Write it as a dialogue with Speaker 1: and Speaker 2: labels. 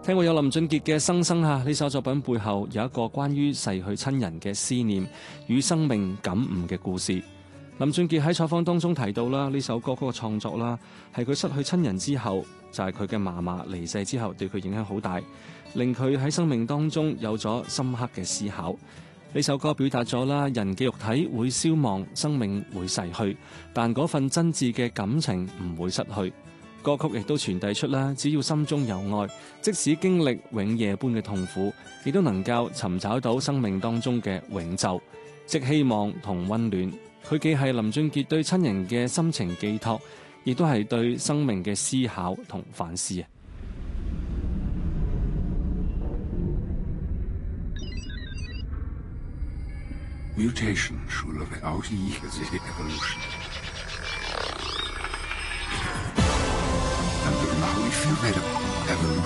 Speaker 1: 聽過有林俊傑嘅《生生》呢首作品背後有一個關於逝去親人嘅思念與生命感悟嘅故事。林俊傑喺採訪當中提到啦，呢首歌曲嘅創作啦，係佢失去親人之後，就係佢嘅嫲嫲離世之後對佢影響好大，令佢喺生命當中有咗深刻嘅思考。呢首歌表達咗啦，人嘅肉體會消亡，生命會逝去，但嗰份真摯嘅感情唔會失去。歌曲亦都傳遞出啦，只要心中有愛，即使經歷永夜般嘅痛苦，亦都能夠尋找到生命當中嘅永晝，即希望同溫暖。佢既係林俊傑對親人嘅心情寄託，亦都係對生命嘅思考同反思啊。
Speaker 2: Mutation 除了了解这些 evolution. And now we feel better.